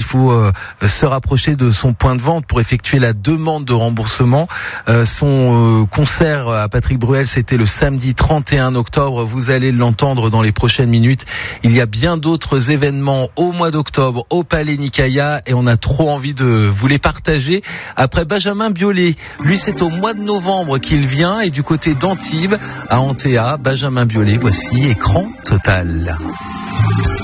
faut se rapprocher de son point de vente pour effectuer la demande de remboursement. Son concert à Patrick Bruel, c'était le samedi 31 octobre. Vous allez l'entendre dans les prochaines minutes. Il y a bien d'autres événements au mois d'octobre au Palais Nicaïa et on a trop envie de vous les partager. Après Benjamin Biolay, lui c'est au mois de novembre qu'il vient et du côté d'Antibes à Antea, Benjamin Biolay, voici Écran Total.